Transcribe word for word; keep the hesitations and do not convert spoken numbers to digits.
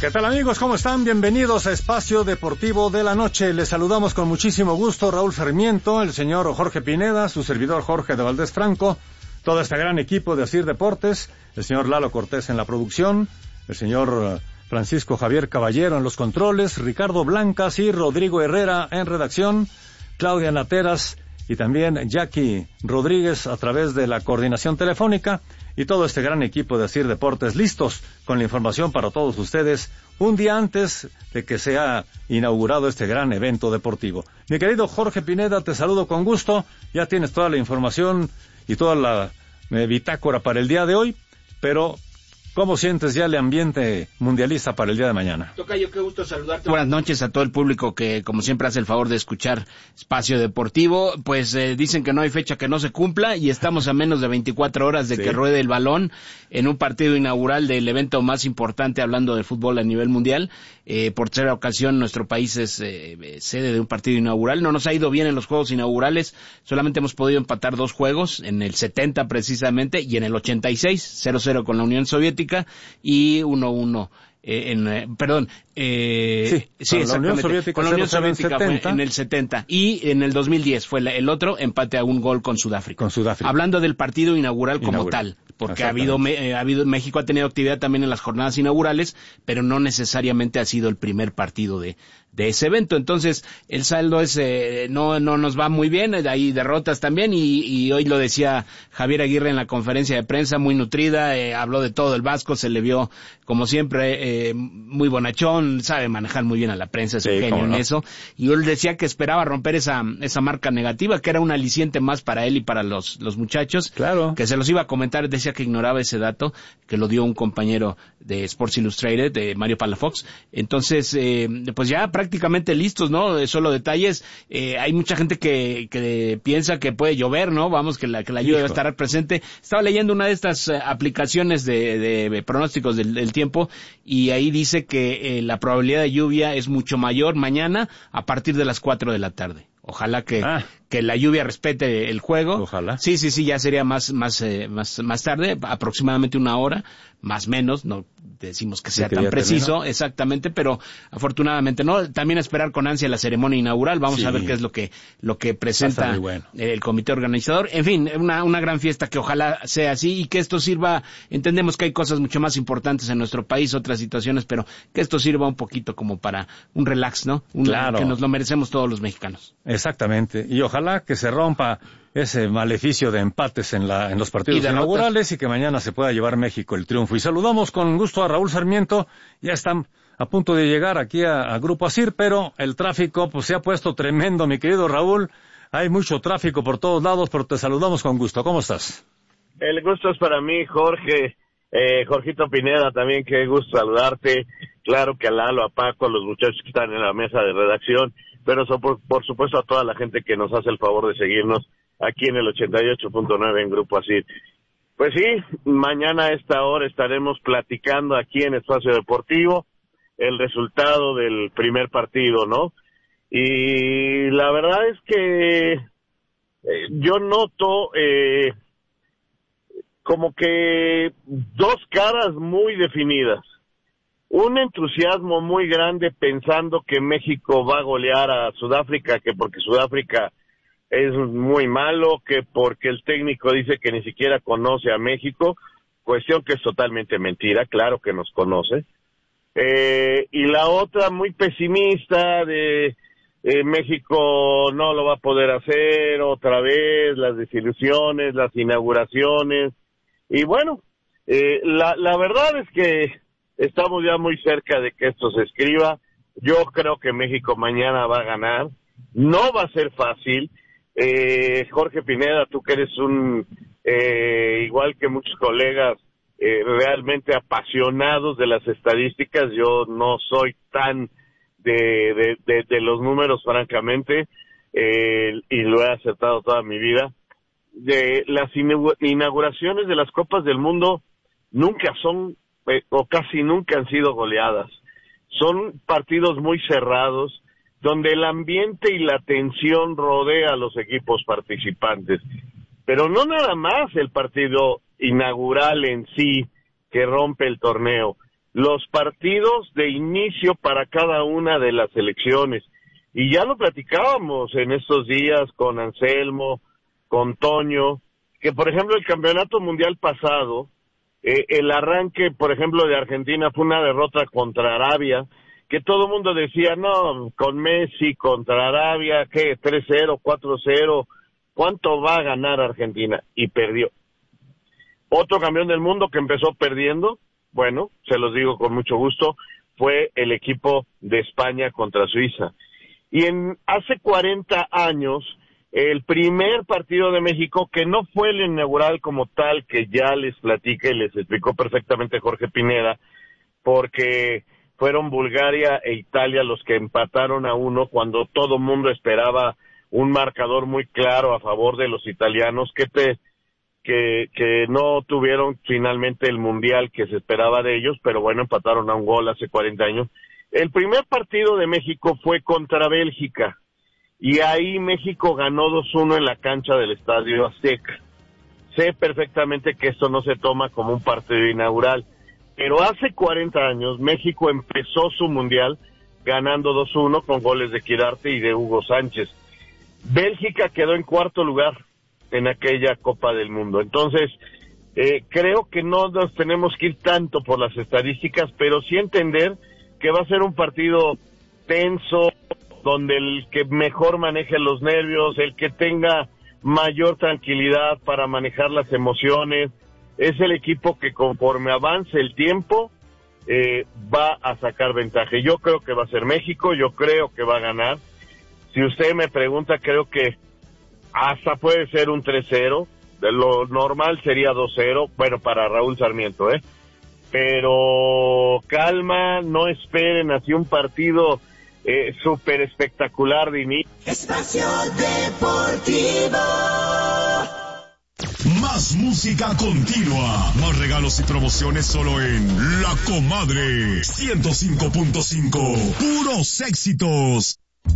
¿Qué tal, amigos? ¿Cómo están? Bienvenidos a Espacio Deportivo de la Noche. Les saludamos con muchísimo gusto Raúl Sarmiento, el señor Jorge Pineda, su servidor Jorge de Valdés Franco, todo este gran equipo de Asir Deportes, el señor Lalo Cortés en la producción, el señor Francisco Javier Caballero en los controles, Ricardo Blancas y Rodrigo Herrera en redacción, Claudia Nateras y también Jackie Rodríguez a través de la coordinación telefónica, y todo este gran equipo de Asir Deportes listos con la información para todos ustedes un día antes de que sea inaugurado este gran evento deportivo. Mi querido Jorge Pineda, te saludo con gusto. Ya tienes toda la información y toda la eh, bitácora para el día de hoy, pero ¿cómo sientes ya el ambiente mundialista para el día de mañana? Tocayo, qué gusto saludarte. Buenas noches a todo el público que, como siempre, hace el favor de escuchar Espacio Deportivo. Pues eh, dicen que no hay fecha que no se cumpla y estamos a menos de veinticuatro horas de sí. que ruede el balón en un partido inaugural del evento más importante hablando de fútbol a nivel mundial. Eh, por tercera ocasión nuestro país es eh, sede de un partido inaugural. No nos ha ido bien en los juegos inaugurales, solamente hemos podido empatar dos juegos, en el setenta precisamente y en el ochenta y seis, cero cero con la Unión Soviética y uno uno eh, en eh, perdón eh, sí, sí exactamente, la Unión Soviética, con la Unión Soviética fue en el setenta y en el dos mil diez fue la, el otro empate a un gol con Sudáfrica. Con Sudáfrica. Hablando del partido inaugural como inaugural. tal, porque ha habido, eh, ha habido México ha tenido actividad también en las jornadas inaugurales, pero no necesariamente ha sido el primer partido de de ese evento. Entonces el saldo es eh, no no nos va muy bien, hay derrotas también y, y hoy lo decía Javier Aguirre en la conferencia de prensa, muy nutrida, eh, habló de todo el Vasco, se le vio como siempre eh, muy bonachón, sabe manejar muy bien a la prensa, es un sí, genio no. en eso, y él decía que esperaba romper esa esa marca negativa, que era un aliciente más para él y para los los muchachos, claro, que se los iba a comentar, decía que ignoraba ese dato, que lo dio un compañero de Sports Illustrated, de Mario Palafox. Entonces eh, pues ya prácticamente listos, ¿no? Solo detalles, eh, hay mucha gente que que piensa que puede llover, ¿no? Vamos, que la que la lluvia va a estar presente. Estaba leyendo una de estas eh, aplicaciones de, de pronósticos del, del tiempo y ahí dice que eh, la probabilidad de lluvia es mucho mayor mañana a partir de las cuatro de la tarde. Ojalá que, ah. que la lluvia respete el juego. Ojalá. Sí, sí, sí, ya sería más, más, eh, más, más tarde, aproximadamente una hora, más menos, no decimos que sea sí, tan preciso, terminó. Exactamente, pero afortunadamente no. También esperar con ansia la ceremonia inaugural, vamos sí. a ver qué es lo que, lo que presenta bueno. el comité organizador. En fin, una, una gran fiesta que ojalá sea así y que esto sirva, entendemos que hay cosas mucho más importantes en nuestro país, otras situaciones, pero que esto sirva un poquito como para un relax, ¿no? Un, claro. Que nos lo merecemos todos los mexicanos. Exactamente, y ojalá que se rompa ese maleficio de empates en la en los partidos inaugurales y que mañana se pueda llevar México el triunfo. Y saludamos con gusto a Raúl Sarmiento, ya están a punto de llegar aquí a, a Grupo Asir, pero el tráfico pues se ha puesto tremendo, mi querido Raúl, hay mucho tráfico por todos lados, pero te saludamos con gusto. ¿Cómo estás? El gusto es para mí, Jorge, eh, Jorgito Pineda, también qué gusto saludarte, claro que a Lalo, a Paco, a los muchachos que están en la mesa de redacción, pero so, por, por supuesto a toda la gente que nos hace el favor de seguirnos aquí en el ochenta y ocho punto nueve en Grupo Asir. Pues sí, mañana a esta hora estaremos platicando aquí en Espacio Deportivo el resultado del primer partido, ¿no? Y la verdad es que eh, yo noto eh, como que dos caras muy definidas. Un entusiasmo muy grande pensando que México va a golear a Sudáfrica, que porque Sudáfrica es muy malo, que porque el técnico dice que ni siquiera conoce a México, cuestión que es totalmente mentira, claro que nos conoce. Eh, y la otra muy pesimista de eh, México no lo va a poder hacer otra vez, las desilusiones, las inauguraciones. Y bueno, eh, la, la verdad es que estamos ya muy cerca de que esto se escriba. Yo creo que México mañana va a ganar. No va a ser fácil. Eh, Jorge Pineda, tú que eres un, eh, igual que muchos colegas, eh, realmente apasionados de las estadísticas. Yo no soy tan de, de, de, de los números, francamente, eh, y lo he aceptado toda mi vida. De las inauguraciones de las Copas del Mundo nunca son Eh, o casi nunca han sido goleadas. Son partidos muy cerrados, donde el ambiente y la tensión rodea a los equipos participantes. Pero no nada más el partido inaugural en sí que rompe el torneo, los partidos de inicio para cada una de las selecciones. Y ya lo platicábamos en estos días con Anselmo, con Toño, que por ejemplo el campeonato mundial pasado, eh, el arranque, por ejemplo, de Argentina fue una derrota contra Arabia, que todo el mundo decía, no, con Messi contra Arabia, ¿qué? tres cero, cuatro cero, ¿cuánto va a ganar Argentina? Y perdió. Otro campeón del mundo que empezó perdiendo, bueno, se los digo con mucho gusto, fue el equipo de España contra Suiza. Y en hace cuarenta años, el primer partido de México, que no fue el inaugural como tal, que ya les platica y les explicó perfectamente Jorge Pineda, porque fueron Bulgaria e Italia los que empataron a uno cuando todo el mundo esperaba un marcador muy claro a favor de los italianos, que te que que no tuvieron finalmente el mundial que se esperaba de ellos, pero bueno, empataron a un gol hace cuarenta años. El primer partido de México fue contra Bélgica, y ahí México ganó dos uno en la cancha del Estadio Azteca. Sé perfectamente que esto no se toma como un partido inaugural, pero hace cuarenta años México empezó su mundial ganando dos uno con goles de Quirarte y de Hugo Sánchez. Bélgica quedó en cuarto lugar en aquella Copa del Mundo. Entonces, eh, creo que no nos tenemos que ir tanto por las estadísticas, pero sí entender que va a ser un partido tenso, donde el que mejor maneje los nervios, el que tenga mayor tranquilidad para manejar las emociones, es el equipo que conforme avance el tiempo eh, va a sacar ventaja. Yo creo que va a ser México, yo creo que va a ganar. Si usted me pregunta, creo que hasta puede ser un tres cero, lo normal sería dos cero, bueno, para Raúl Sarmiento, ¿eh? Pero calma, no esperen así un partido eh, súper espectacular de inicio. Espacio Deportivo. Más música continua, más regalos y promociones solo en La Comadre ciento cinco punto cinco, puros éxitos.